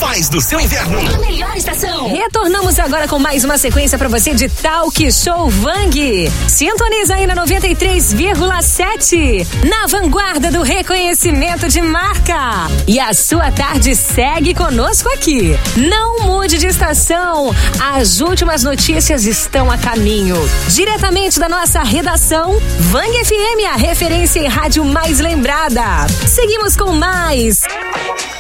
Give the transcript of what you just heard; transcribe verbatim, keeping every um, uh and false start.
faz do seu inverno a melhor estação. Retornamos agora com mais uma sequência pra você de Talk Show Vang. Sintoniza aí na noventa e três vírgula sete, na vanguarda do reconhecimento de marca. E a sua tarde segue conosco aqui. Não mude de estação. As últimas notícias estão a caminho. Diretamente da nossa redação, Vang F M, a referência em rádio mais lembrada. Seguimos com mais